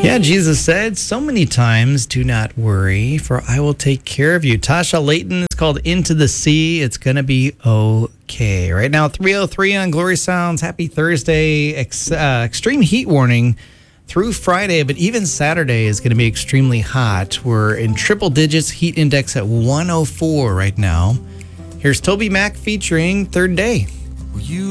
Yeah, Jesus said so many times, do not worry, for I will take care of you. Tasha Layton is called Into the Sea. It's going to be okay. Right now, 3:03 on Glory Sounds. Happy Thursday. Extreme heat warning through Friday, but even Saturday is going to be extremely hot. We're in triple digits, heat index at 104 right now. Here's Toby Mac featuring Third Day. You